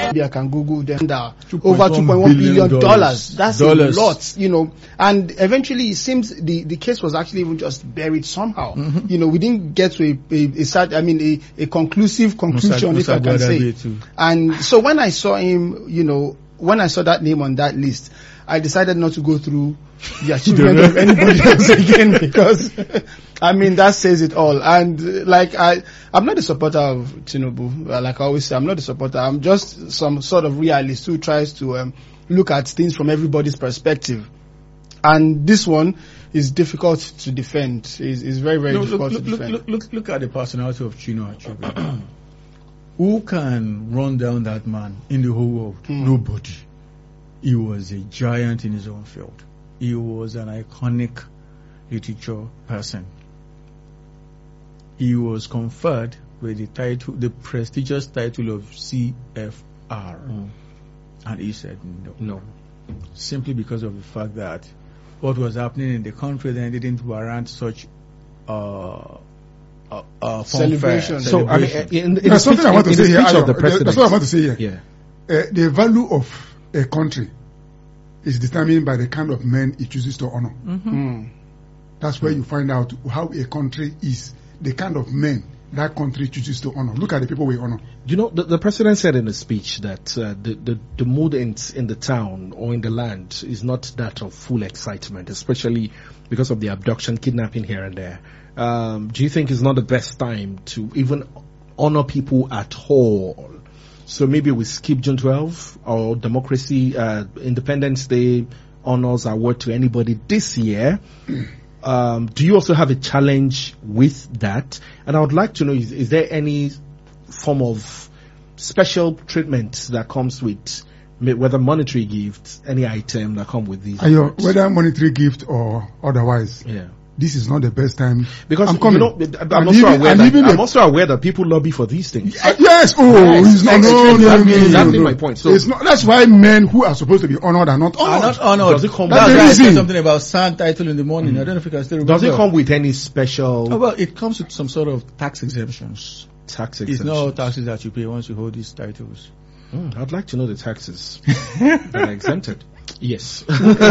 I can Google them. Over $2.1 billion. That's a lot, you know. And eventually, it seems the case was actually even just buried somehow. You know, we didn't get to a conclusive conclusion, if I can say. And so when I saw him, you know, when I saw that name on that list, I decided not to go through the achievement of anybody else again, because I mean, that says it all. And like, I'm not a supporter of Tinubu. Like I always say, I'm not a supporter. I'm just some sort of realist who tries to look at things from everybody's perspective. And this one is difficult to defend. It's very, very difficult to defend. Look at the personality of Chinua Achebe. Who can run down that man in the whole world? Nobody. He was a giant in his own field. He was an iconic literature person. He was conferred with the title, the prestigious title of CFR. And he said no. Simply because of the fact that what was happening in the country then didn't warrant such celebration. So, I mean, there's something I want to say here. That's what I want to say here. Yeah. The value of a country is determined by the kind of men it chooses to honor. That's where you find out how a country is, the kind of men that country chooses to honor. Look at the people we honor. You know, the president said in a speech that the mood in the town or in the land is not that of full excitement, especially because of the abduction, kidnapping here and there. Do you think it's not the best time to even honor people at all? So maybe we skip June 12 or Democracy, Independence Day honors award to anybody this year. Do you also have a challenge with that? And I would like to know, is there any form of special treatment that comes with, whether monetary gifts, any item that come with these? Whether monetary gift or otherwise. Yeah. This is not the best time. Because I'm also aware that people lobby for these things. Yes. It's not. Exactly my point. So it's not. That's why men who are supposed to be honored are not honored. Does it come? I said something about sang title in the morning. I don't know if you can still remember. Does it come with any special? Well, it comes with some sort of tax exemptions. It's not all taxes that you pay once you hold these titles. I'd like to know the taxes that are exempted. Yes.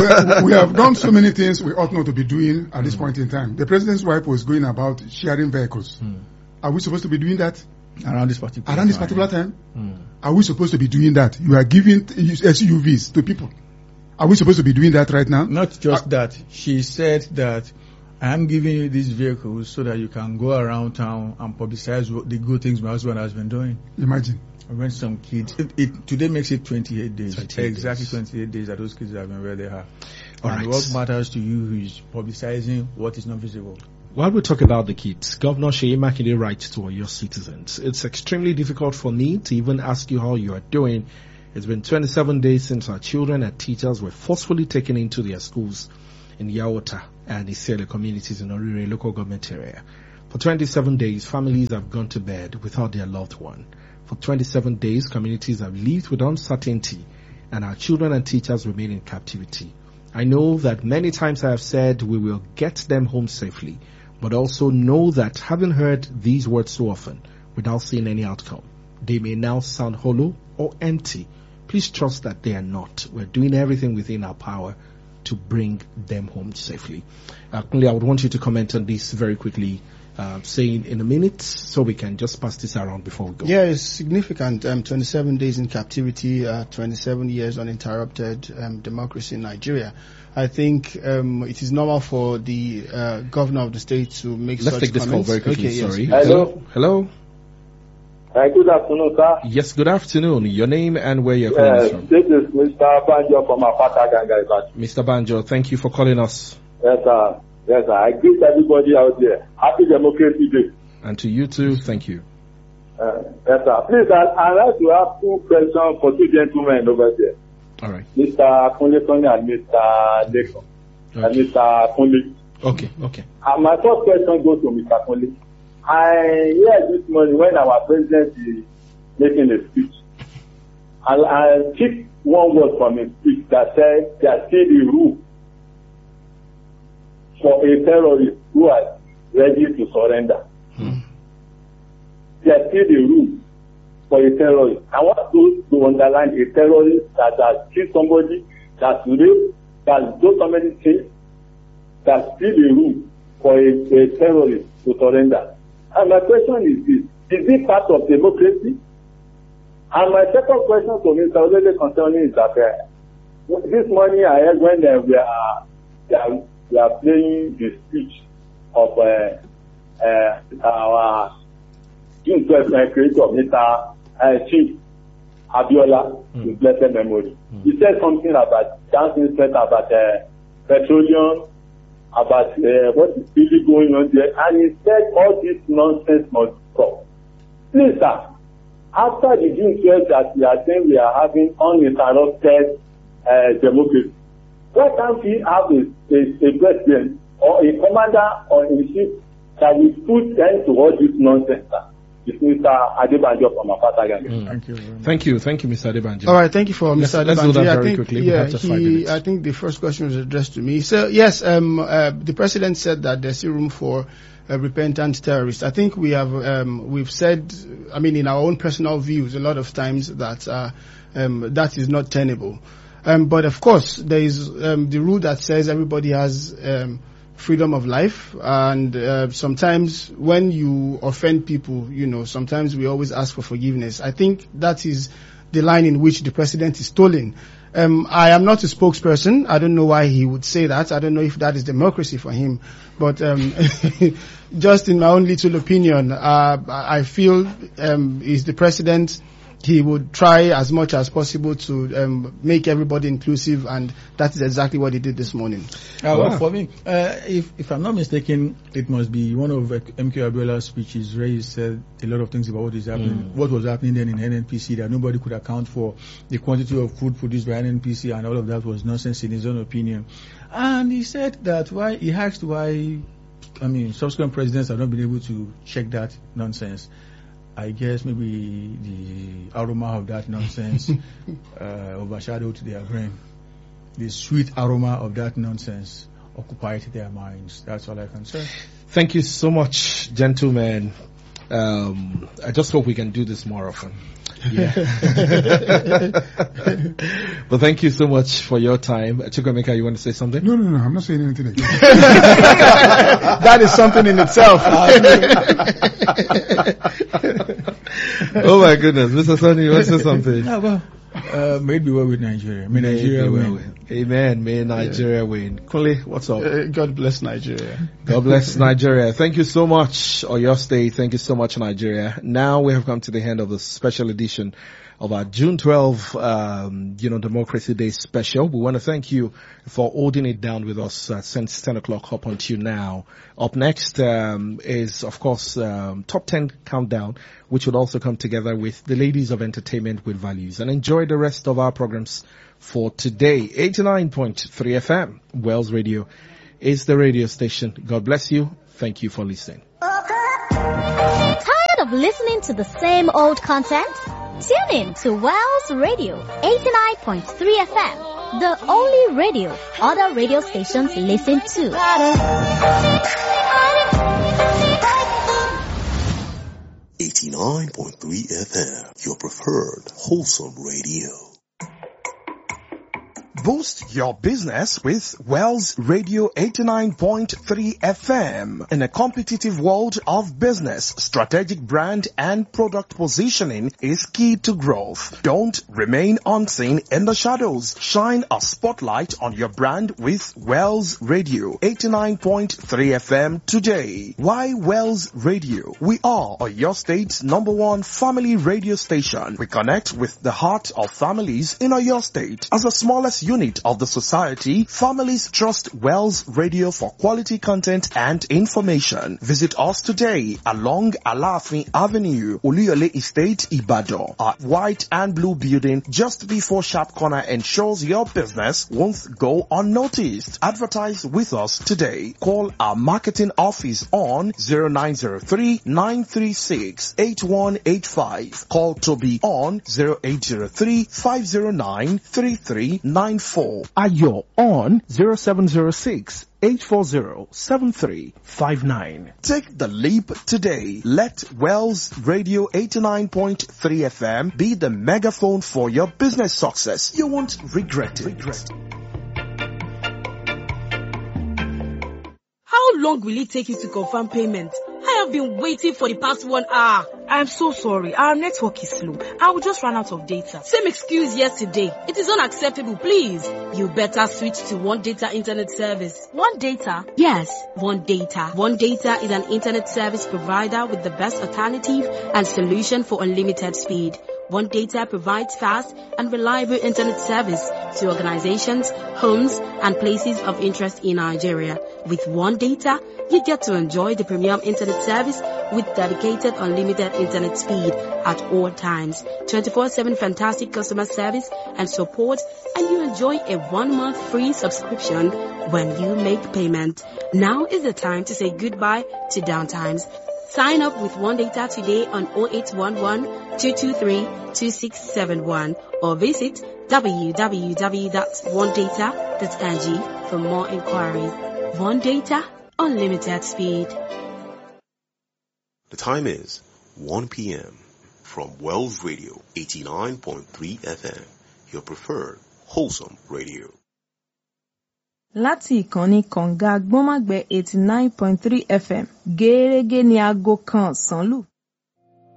we have done so many things we ought not to be doing at this point in time. The president's wife was going about sharing vehicles. Are we supposed to be doing that? Around this particular time? Are we supposed to be doing that? You are giving SUVs to people. Are we supposed to be doing that right now? Not just that. She said that I am giving you these vehicles so that you can go around town and publicize the good things my husband has been doing. Imagine. I rent some kids. Today makes it 28 days. Exactly 28 days that those kids have been where they are. And what matters to you is publicizing what is not visible. While we talk about the kids, Governor Seyi Makinde writes to your citizens. It's extremely difficult for me to even ask you how you are doing. It's been 27 days since our children and teachers were forcefully taken into their schools in Yawota and Isele communities in Orire local government area. For 27 days, families have gone to bed without their loved one. For 27 days, communities have lived with uncertainty, and our children and teachers remain in captivity. I know that many times I have said we will get them home safely, but also know that having heard these words so often without seeing any outcome, they may now sound hollow or empty. Please trust that they are not. We're doing everything within our power to bring them home safely. Kunle, I would want you to comment on this very quickly. Saying in a minute, so we can just pass this around before we go. Yeah, it's significant. 27 days in captivity, 27 years uninterrupted democracy in Nigeria. I think it is normal for the governor of the state to make such comments. Let's take this call very quickly. Okay, sorry. Yes. Hello. Hi, good afternoon, sir. Yes, good afternoon. Your name and where you're calling from. This is Mr. Banjo from Apata Ganga. Mr. Banjo, thank you for calling us. Yes, sir. Yes, sir. I greet everybody out there. Happy Democracy Day. And to you too, thank you. Yes, sir. Please, I'd like to ask 2 questions for 2 gentlemen over there. All right. Mr. Kunle and Mr. Lekon. Okay. And Mr. Kunle. Okay. My first question goes to Mr. Kunle. I heard this morning when our president is making a speech. I picked one word from his speech that said there still the room for a terrorist who are ready to surrender. There's still the room for a terrorist. I want to underline a terrorist that has killed somebody, that raped, that does so many things, that still a room for a terrorist to surrender. And my question is this: is it part of democracy? And my second question to Mr. Olele concerning is that this morning I heard when we are playing the speech of our June 12th creator, Mr. Chief Abiola, with blessed memory. He said something about dancing set about petroleum, about what is really going on there, and he said all this nonsense must stop. Please, sir, after the June 12th that we are saying we are having uninterrupted democracy, why can't we have a president or a commander or a chief that will put end to all this nonsense, sir? It's Mr. Adebanjo from Apata. Thank you, Mr. Adebanjo. All right, thank you for Mr. Adebanjo. Let's do that very quickly. We have just 5 minutes. I think the first question was addressed to me. So yes, the president said that there's still room for repentant terrorists. I think we have we've said, I mean, in our own personal views, a lot of times that that is not tenable. But of course, there is the rule that says everybody has freedom of life, and sometimes when you offend people, sometimes we always ask for forgiveness. I think that is the line in which the president is tolling. I am not a spokesperson. I don't know why he would say that. I don't know if that is democracy for him. But just in my own little opinion, I feel is the president. He would try as much as possible to make everybody inclusive, and that is exactly what he did this morning. Well, for me, if I'm not mistaken, it must be one of MK Abiola's speeches where he said a lot of things about what is happening, what was happening then in NNPC, that nobody could account for the quantity of food produced by NNPC, and all of that was nonsense in his own opinion. And he said that he asked why, subsequent presidents have not been able to check that nonsense. I guess maybe the aroma of that nonsense overshadowed their brain. The sweet aroma of that nonsense occupied their minds. That's all I can say. Thank you so much, gentlemen. I just hope we can do this more often. Yeah. But thank you so much for your time. Chukwemeka, you want to say something? No, I'm not saying anything again. That is something in itself. Oh my goodness. Mr. Sonny, you want to say something? May it be well with Nigeria. May Nigeria win. Amen. May Nigeria win. Kunle, what's up? God bless Nigeria. God bless Nigeria. Thank you so much, Oyo State. Thank you so much, Nigeria. Now we have come to the end of the special edition of our June 12, Democracy Day special. We want to thank you for holding it down with us since 10 o'clock up until now. Up next is, of course, Top 10 Countdown, which will also come together with the ladies of entertainment with values. And enjoy the rest of our programs for today. 89.3 FM, Wells Radio is the radio station. God bless you. Thank you for listening. Tired of listening to the same old content? Tune in to Wells Radio 89.3 FM, the only radio other radio stations listen to. 89.3 FM, your preferred wholesome radio. Boost your business with Wells Radio 89.3 FM. In a competitive world of business, strategic brand and product positioning is key to growth. Don't remain unseen in the shadows. Shine a spotlight on your brand with Wells Radio 89.3 FM today. Why Wells Radio? We are your state's #1 family radio station. We connect with the heart of families in your state. As the smallest unit of the society, families trust Wells Radio for quality content and information. Visit us today along Alafin Avenue, Oluyole Estate, Ibadan. Our white and blue building just before Sharp Corner ensures your business won't go unnoticed. Advertise with us today. Call our marketing office on 0903-936-8185. Call Toby on 0803-509-3394. Ayo on 0706 840-7359. Take the leap today. Let Wells Radio 89.3 FM be the megaphone for your business success. You won't regret it. How long will it take you to confirm payment? I have been waiting for the past 1 hour. I'm so sorry. Our network is slow. I will just run out of data. Same excuse yesterday. It is unacceptable, please. You better switch to One Data Internet Service. One Data? Yes, One Data. One Data is an internet service provider with the best alternative and solution for unlimited speed. One Data provides fast and reliable internet service to organizations, homes, and places of interest in Nigeria. With One Data, you get to enjoy the premium internet service with dedicated unlimited internet speed at all times, 24/7 fantastic customer service and support, and you enjoy a 1-month free subscription when you make payment. Now is the time to say goodbye to downtimes. Sign up with One Data today on 0811-223-2671 or visit www.onedata.ng for more inquiries. One Data, unlimited speed. The time is 1 p.m. from Wells Radio 89.3 FM, your preferred wholesome radio. Láti ìkànnì kànga gbọ́nmágbẹ́ 89.3 FM, gẹ́rẹ́gẹ́ ni aago kan ọ̀sán lù.